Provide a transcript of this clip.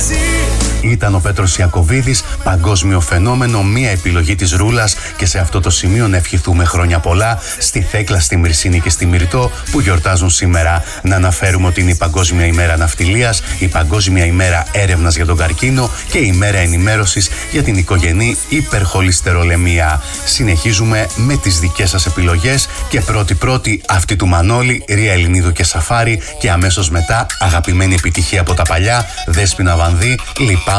Ήταν ο Πέτρος Ιακωβίδης, παγκόσμιο φαινόμενο, μία επιλογή της Ρούλας, και σε αυτό το σημείο να ευχηθούμε χρόνια πολλά στη Θέκλα, στη Μυρσίνη και στη Μυριτό που γιορτάζουν σήμερα. Να αναφέρουμε ότι είναι η Παγκόσμια ημέρα ναυτιλίας, η Παγκόσμια ημέρα έρευνας για τον καρκίνο και η ημέρα ενημέρωσης για την οικογενή υπερχολυστερολεμία. Συνεχίζουμε με τις δικές σας επιλογές και πρώτη αυτή του Μανώλη, Ρία Ελληνίδου και Σαφάρη, και αμέσως μετά αγαπημένη επιτυχία από τα παλιά, Δέσποινα Βανδύ, Λυπάμαι